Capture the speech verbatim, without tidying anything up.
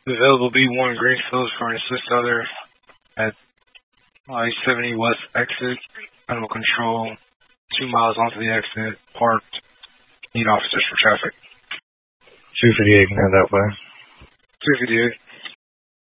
Available B one Greenfield for an assist other at I seventy West exit. Animal control. Two miles onto the exit. Parked. Need officers for traffic. two fifty-eight can head that way. two fifty-eight.